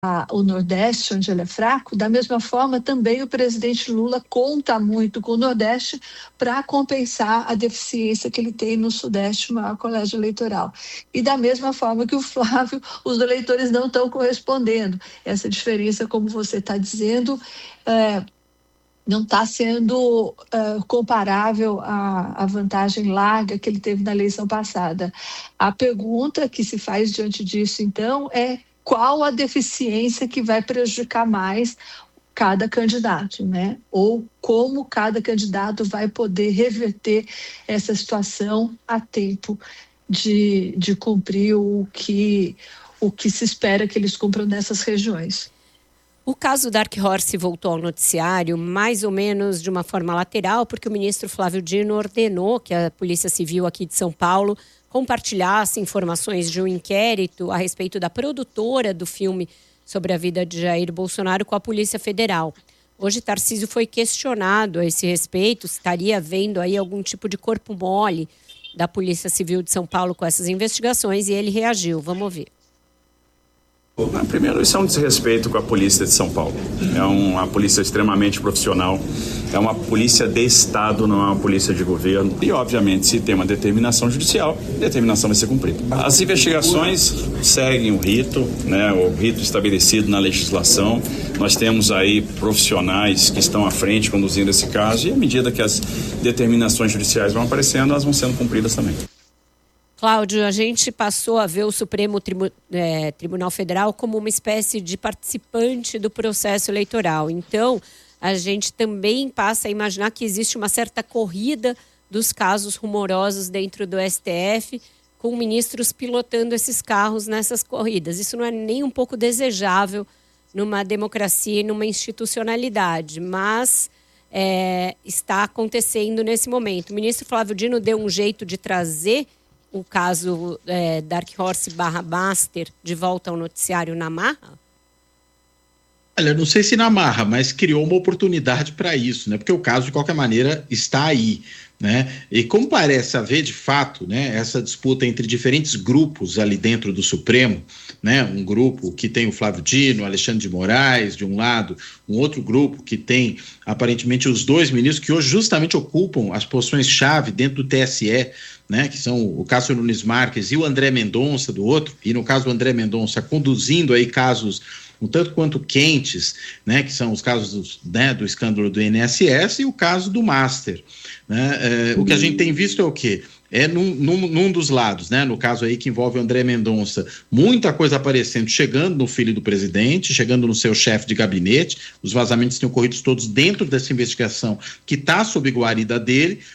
o Nordeste, onde ele é fraco, da mesma forma também o presidente Lula conta muito com o Nordeste para compensar a deficiência que ele tem no Sudeste, o maior colégio eleitoral. E da mesma forma que o Flávio, os eleitores não estão correspondendo. Essa diferença, como você está dizendo, não está sendo comparável à vantagem larga que ele teve na eleição passada. A pergunta que se faz diante disso, então, é qual a deficiência que vai prejudicar mais cada candidato, né? Ou como cada candidato vai poder reverter essa situação a tempo de cumprir o que se espera que eles cumpram nessas regiões. O caso Dark Horse voltou ao noticiário mais ou menos de uma forma lateral, porque o ministro Flávio Dino ordenou que a Polícia Civil aqui de São Paulo compartilhasse informações de um inquérito a respeito da produtora do filme sobre a vida de Jair Bolsonaro com a Polícia Federal. Hoje, Tarcísio foi questionado a esse respeito, se estaria havendo aí algum tipo de corpo mole da Polícia Civil de São Paulo com essas investigações, e ele reagiu. Vamos ouvir. Primeiro, isso é um desrespeito com a polícia de São Paulo. É uma polícia extremamente profissional, é uma polícia de Estado, não é uma polícia de governo. E, obviamente, se tem uma determinação judicial, a determinação vai ser cumprida. As investigações seguem o rito, né, o rito estabelecido na legislação. Nós temos aí profissionais que estão à frente conduzindo esse caso, e à medida que as determinações judiciais vão aparecendo, elas vão sendo cumpridas também. Cláudio, a gente passou a ver o Supremo Tribunal Federal como uma espécie de participante do processo eleitoral. Então, a gente também passa a imaginar que existe uma certa corrida dos casos rumorosos dentro do STF, com ministros pilotando esses carros nessas corridas. Isso não é nem um pouco desejável numa democracia e numa institucionalidade, mas está acontecendo nesse momento. O ministro Flávio Dino deu um jeito de trazer o caso Dark Horse /Master de volta ao noticiário na marra? Olha, não sei se na marra, mas criou uma oportunidade para isso, né? Porque o caso, de qualquer maneira, está aí, né? E como parece haver, de fato, né, essa disputa entre diferentes grupos ali dentro do Supremo, né? Um grupo que tem o Flávio Dino, Alexandre de Moraes, de um lado, um outro grupo que tem, aparentemente, os dois ministros que hoje justamente ocupam as posições-chave dentro do TSE, né, que são o Cássio Nunes Marques e o André Mendonça do outro, e no caso do André Mendonça conduzindo aí casos um tanto quanto quentes, né, que são os casos do escândalo do INSS e o caso do Master, né? O que a gente tem visto é o quê? Num dos lados, né, no caso aí que envolve o André Mendonça, muita coisa aparecendo, chegando no filho do presidente, chegando no seu chefe de gabinete, os vazamentos têm ocorrido todos dentro dessa investigação que está sob guarida dele,